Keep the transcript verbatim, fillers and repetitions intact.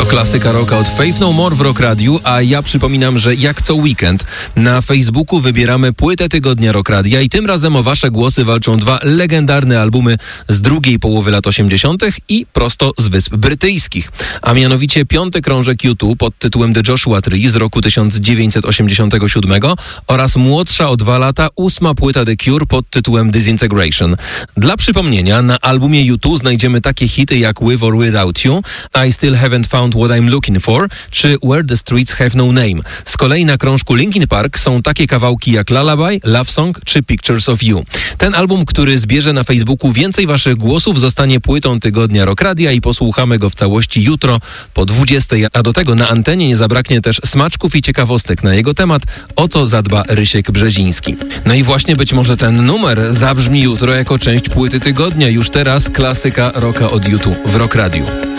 klasyka rocka od Faith No More w Rock Radiu, a ja przypominam, że jak co weekend na Facebooku wybieramy płytę tygodnia Rock Radia i tym razem o wasze głosy walczą dwa legendarne albumy z drugiej połowy lat osiemdziesiątych i prosto z Wysp Brytyjskich, a mianowicie piąty krążek U two pod tytułem The Joshua Tree z roku tysiąc dziewięćset osiemdziesiątego siódmego oraz młodsza o dwa lata ósma płyta The Cure pod tytułem Disintegration. Dla przypomnienia, na albumie U two znajdziemy takie hity jak With or Without You, I Still Haven't Found What I'm Looking For czy Where the Streets Have No Name. Z kolei na krążku Linkin Park są takie kawałki jak Lullaby, Love Song czy Pictures of You. Ten album, który zbierze na Facebooku więcej waszych głosów, zostanie płytą tygodnia Rock Radia i posłuchamy go w całości jutro po dwudziestej, a do tego na antenie nie zabraknie też smaczków i ciekawostek na jego temat, o co zadba Rysiek Brzeziński. No i właśnie być może ten numer zabrzmi jutro jako część płyty tygodnia. Już teraz klasyka rocka od U two w Rock Radiu.